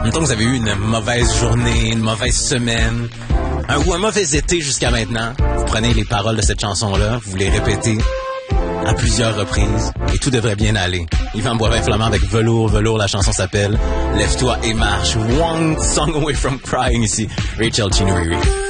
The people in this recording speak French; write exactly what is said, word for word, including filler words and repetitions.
Mettons que vous avez eu une mauvaise journée, une mauvaise semaine, un, ou un mauvais été jusqu'à maintenant. Vous prenez les paroles de cette chanson-là, vous les répétez à plusieurs reprises et tout devrait bien aller. Yvan Boivin-Flamand avec Velours. Velours, la chanson s'appelle Lève-toi et marche. One song away from crying ici. Rachel Chinouriri.